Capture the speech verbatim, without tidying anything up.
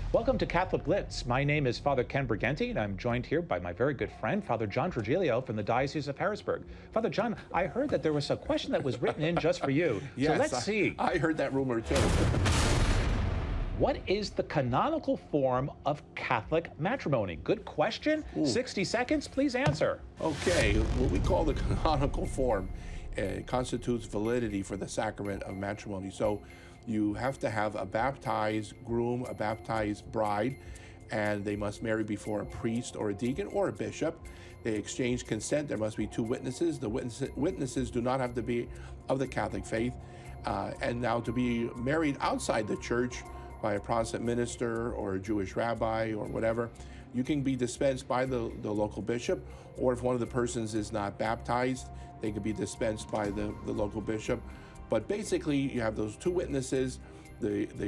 Welcome to Catholic Blitz. My name is Father Ken Briganti, and I'm joined here by my very good friend, Father John Trigilio from the Diocese of Harrisburg. Father John, I heard that there was a question that was written in just for you. Yes, so let's I, see. I heard that rumor too. What is the canonical form of Catholic matrimony? Good question. Ooh. sixty seconds, please answer. Okay, what we call the canonical form uh, constitutes validity for the sacrament of matrimony. So you have to have a baptized groom, a baptized bride, and they must marry before a priest or a deacon or a bishop. They exchange consent. There must be two witnesses. The witness, witnesses do not have to be of the Catholic faith. Uh, and now to be married outside the church by a Protestant minister or a Jewish rabbi or whatever, you can be dispensed by the, the local bishop, or if one of the persons is not baptized, they can be dispensed by the, the local bishop. But basically, you have those two witnesses. The, the